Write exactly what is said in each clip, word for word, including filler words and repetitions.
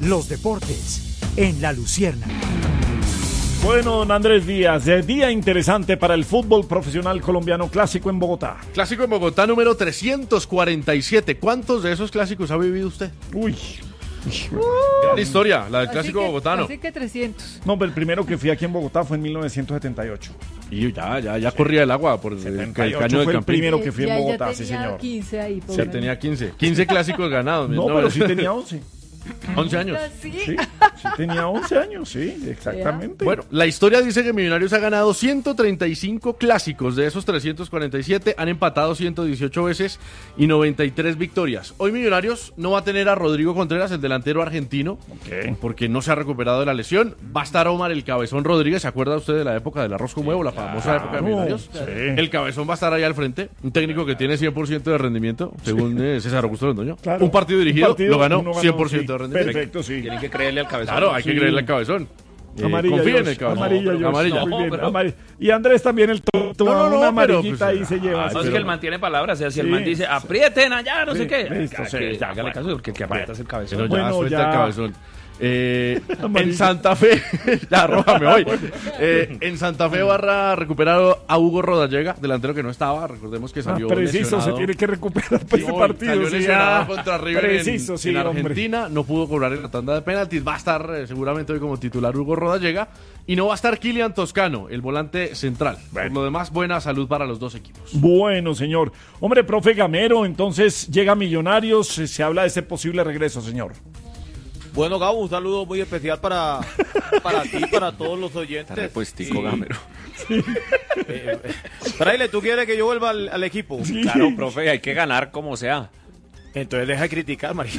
los deportes en La Luciérnaga. Bueno, don Andrés Díaz, de día interesante para el fútbol profesional colombiano, clásico en Bogotá. Clásico en Bogotá número trescientos cuarenta y siete. ¿Cuántos de esos clásicos ha vivido usted? Uy. Gran historia, la del Así clásico que- bogotano. Así que trescientos. No, pero el primero que fui aquí en Bogotá fue en mil novecientos setenta y ocho. Y ya, ya, ya corría el agua por el, setenta y el ocho caño de fue el Campín. primero que fui en Ya- ya Bogotá, sí tenía señor. quince ahí, por Sí, lo tenía quince. quince clásicos ganados. No, pero sí tenía once. once años. ¿Sí? Sí, sí tenía once años, sí, exactamente. Bueno, la historia dice que Millonarios ha ganado ciento treinta y cinco clásicos, de esos trescientos cuarenta y siete, han empatado ciento dieciocho veces y noventa y tres victorias. Hoy Millonarios no va a tener a Rodrigo Contreras, el delantero argentino, Ok. porque no se ha recuperado de la lesión. Va a estar Omar el Cabezón Rodríguez, ¿se acuerda usted de la época del arroz con huevo, la famosa época de Millonarios? Sí. El Cabezón va a estar ahí al frente, un técnico que tiene cien por ciento de rendimiento, según eh, César Augusto Londoño. Claro. Un partido dirigido, Un partido, lo ganó, uno ganó, cien por ciento sí. de rendimiento. Perfecto, sí. Tienen que creerle al cabezón. Claro, hay que Sí. creerle al Cabezón. Eh, Amarilla, confía en George, el Cabezón. amarilla, George, Amarilla. muy bien, pero- amarilla. Y Andrés también el tonto, No, no, no, una pero, amarillita pues, ahí se lleva. ay, No, es pero- que él mantiene palabras, o sea, si el Sí, man dice, sí. aprieten allá, no sé Sí, qué. listo, Ah, sí, que ya, hágale ya. caso, porque el que aprieta es el cabezón. Pero ya, Bueno, suelta ya. el Cabezón. Eh, en Amarilla. Santa Fe, ya, arrójame hoy. Eh, en Santa Fe Barra recuperado a Hugo Rodallega, delantero que no estaba, recordemos que Ah, salió preciso, lesionado. se tiene que recuperar para este No, partido. salió sí, lesionado ya. contra River en- Preciso, en, sí, hombre. Argentina, no pudo cobrar en la tanda de penaltis, va a estar eh, seguramente hoy como titular Hugo Rodallega y no va a estar Kylian Toscano, el volante central. Bueno. Por lo demás, buena salud para los dos equipos. Bueno, señor. Hombre, profe Gamero, entonces llega Millonarios, se se habla de ese posible regreso, señor. Bueno, Gabo, un saludo muy especial para, para ti, para todos los oyentes. Repuestico, Y- Gamero. Eh, eh, Fraile, ¿tú quieres que yo vuelva al, al equipo? Claro, profe, hay que ganar como sea. Entonces deja de criticar, María.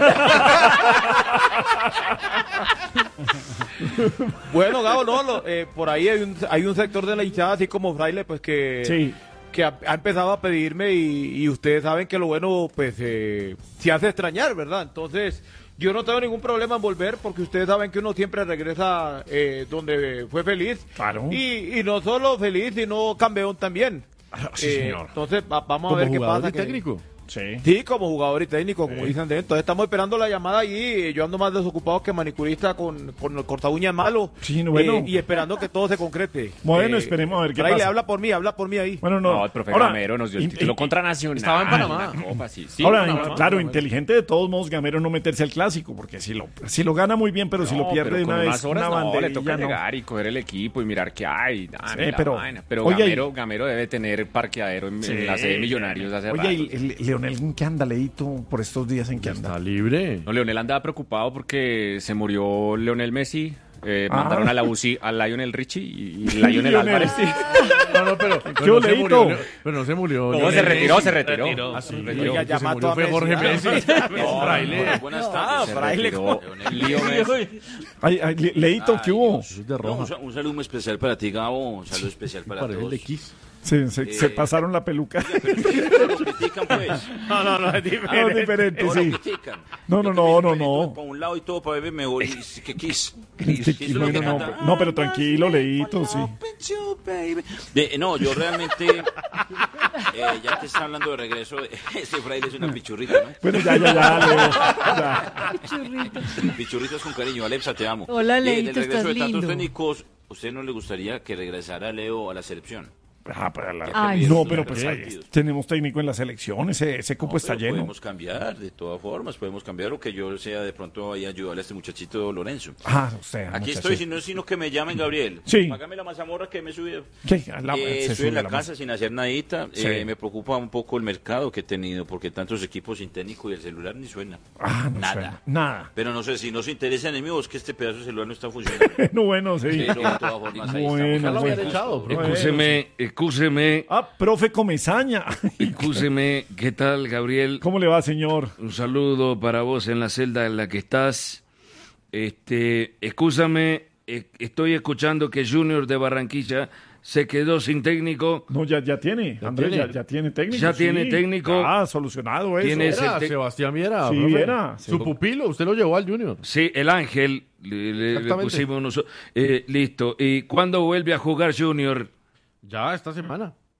Bueno, Gabo, no, lo- eh, por ahí hay un, hay un sector de la hinchada, así como Fraile, pues que, Sí. que ha, ha empezado a pedirme y, y ustedes saben que lo bueno, pues, eh, se hace extrañar, ¿verdad? Entonces, yo no tengo ningún problema en volver porque ustedes saben que uno siempre regresa eh, donde fue feliz. Claro. Y, y no solo feliz, sino campeón también. Sí, Eh, señor. Entonces, va- vamos a Como ver qué jugador pasa. y que- técnico. Sí. Sí, como jugador y técnico, como dicen de entonces estamos esperando la llamada allí, yo ando más desocupado que manicurista con, con el corta uñas malo. Sí, no, bueno. Eh, y esperando que todo se concrete. Bueno, esperemos a ver qué Fraile, pasa. habla por mí, habla por mí ahí. Bueno, no. No, el profe Ahora, Gamero nos dio el in- título in- contra Nacional. Estaba en Panamá. La Copa, sí. Sí, Ahora, Panamá. claro, inteligente de todos modos Gamero no meterse al clásico, porque si lo, si lo gana muy bien, pero si lo No, pierde pero de con una vez, unas horas una no, banderilla, le toca no. llegar y coger el equipo y mirar qué hay. Nah, Sí, ni la pero- vaina. pero oye, Gamero, Gamero debe tener parqueadero en, Sí. en la sede de Millonarios hace Oye, rato. ¿y el, el Leonel en qué anda, Leito, por estos días en qué anda? Está libre. No, Leonel andaba preocupado porque se murió Leonel Messi. Eh, Ah. mandaron a la U C I a Lionel Richie y, y Lionel Lionel. Álvarez. Sí. No, no, pero, pero no se Leito? murió. no, Pero no se murió. No, Lionel se retiró, Messi. se retiró. Ah, sí, Se retiró. retiró. Oiga, ya Que se mató murió a fue Jorge Messi, Messi. No, Fraile. Buenas Se tardes, Fraile. retiró Leo Messi. Ay, ay, Le- Leito, ¿qué hubo? Eso es de No, roja. un, sa- un saludo muy especial para ti, Gabo. Un saludo especial para Parece el todos. de Kiss. Se, se- se Eh, pasaron la peluca. Oiga, pero ustedes los critican, pues. No, no, no, es No, diferente. diferente, Todos sí. lo critican. No, no, Yo no, también no, me no. meto para un lado y todo para verme mejor. Y que Kiss. Es que- Eso es lo bueno, que no, canta. no, pero tranquilo, Leito, sí. De- no, yo realmente, eh, ya que está hablando de regreso, ese fraile es una pichurrita, ¿no? Bueno, ya, ya, ya, Leo. Ya. Churrito. Pichurritas con cariño. Alexa, te amo. Hola, Eh, Leito, del regreso estás de tantos lindo. técnicos, ¿usted no le gustaría que regresara Leo a la selección? Ah, para la- Ay, no, sí. pero pues ahí Partidos. tenemos técnico en la selección, ese, ese cupo No, está pero lleno. Podemos cambiar, de todas formas, podemos cambiar lo que yo sea de pronto ahí ayudarle a este muchachito Lorenzo. Ah, o sea, Aquí muchacho. estoy, si no es sino que me llamen, Gabriel. Sí. Págame la mazamorra que me he subido. ¿Qué? A la- Eh, se estoy sube en la la casa masa. sin hacer nadita. Sí. Eh, me preocupa un poco el mercado que he tenido, porque tantos equipos sin técnico y el celular ni suena. Ah, no Nada. suena. Nada. Pero no sé, si no se interesan en mí, o es que este pedazo de celular no está funcionando. No, bueno, sí. Pero de todas formas, ahí Bueno, estamos. Ya lo habían bueno. echado, bro. Excúseme, excúseme, Ah, profe Comesaña. excúseme. ¿Qué tal, Gabriel? ¿Cómo le va, señor? Un saludo para vos en la celda en la que estás. Este, excúsame, eh, estoy escuchando que Junior de Barranquilla se quedó sin técnico. No, ya, ya tiene. Ya Andrés, tiene. ya, ya tiene técnico. Ya sí. tiene técnico. Ah, solucionado eso. Tiene ese- Viera, te- Sebastián Viera. Sí, profe. Viera. Su pupilo, usted lo llevó al Junior. Sí, el Ángel. Le, le- le Exactamente. pusimos nosotros. Eh, listo. ¿Y cuándo vuelve a jugar Junior? Ya, esta semana.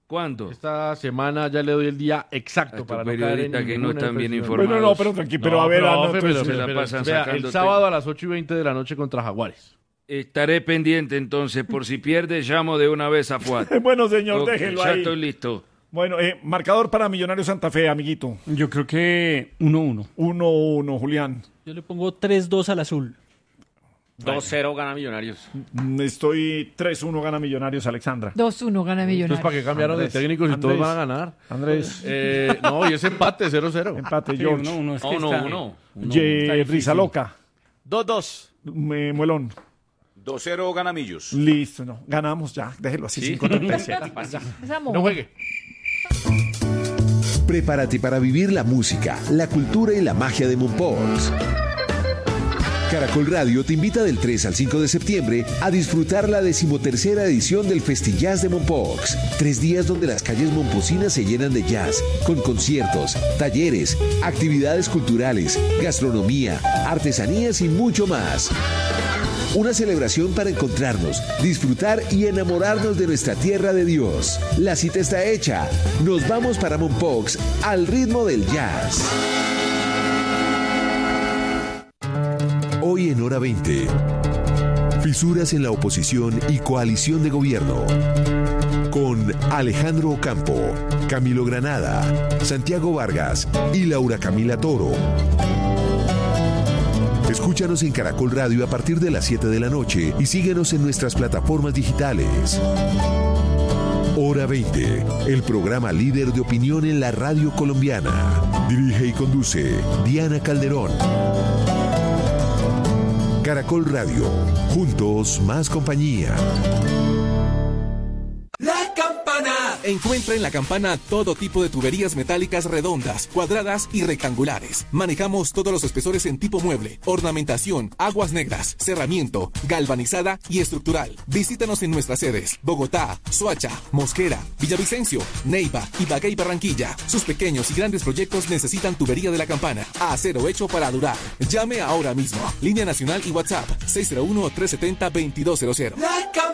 ¿Cuándo? Esta semana ya le doy el día exacto A para estos no caer en periodistas que no ninguna están bien impresión. informados. Bueno, no, pero tranquilo, pero a ver, profe, ah, no, pero- entonces- se la pero- pasan vea, el sacando sábado a las ocho y veinte de la noche contra Jaguares. Estaré pendiente entonces, por si pierde, llamo de una vez a Fuad. Bueno, señor, Ok, déjelo ya ahí. estoy listo. Bueno, eh, marcador para Millonarios Santa Fe, amiguito. Yo creo que uno uno. uno uno, Julián. Yo le pongo tres dos al azul. dos cero gana Millonarios. Mm, Estoy tres uno, gana Millonarios, Alexandra. dos uno gana Entonces, Millonarios. ¿para qué cambiaron Andrés, de técnicos si Andrés. todos van a ganar? Andrés, Eh, no, y ese empate cero cero. empate, Sí, George. uno uno. Es que No, está- uno, uno. Ye- está difícil. Risa Loca. dos dos. Me- Muelón. dos cero gana Millos. Listo, no. Ganamos ya. Déjelo así, cinco treinta y siete. Es amor. No juegue. Prepárate para vivir la música, la cultura y la magia de Mompox. Caracol Radio te invita del tres al cinco de septiembre a disfrutar la decimotercera edición del Festillas de Mompox. Tres días donde las calles momposinas se llenan de jazz, con conciertos, talleres, actividades culturales, gastronomía, artesanías y mucho más. Una celebración para encontrarnos, disfrutar y enamorarnos de nuestra tierra de Dios. La cita está hecha. Nos vamos para Mompox al ritmo del jazz. Hoy en Hora veinte. Fisuras en la oposición y coalición de gobierno. Con Alejandro Ocampo, Camilo Granada, Santiago Vargas y Laura Camila Toro. Escúchanos en Caracol Radio a partir de las siete de la noche y síguenos en nuestras plataformas digitales. Hora veinte, el programa líder de opinión en la radio colombiana. Dirige y conduce Diana Calderón. Caracol Radio, juntos más compañía. La Campana. Encuentra en La Campana todo tipo de tuberías metálicas redondas, cuadradas y rectangulares. Manejamos todos los espesores en tipo mueble, ornamentación, aguas negras, cerramiento, galvanizada y estructural. Visítanos en nuestras sedes: Bogotá, Soacha, Mosquera, Villavicencio, Neiva, Ibagué y Barranquilla. Sus pequeños y grandes proyectos necesitan tubería de La Campana. Acero hecho para durar. Llame ahora mismo. Línea nacional y WhatsApp seis cero uno, tres siete cero, dos dos cero cero. La Campana.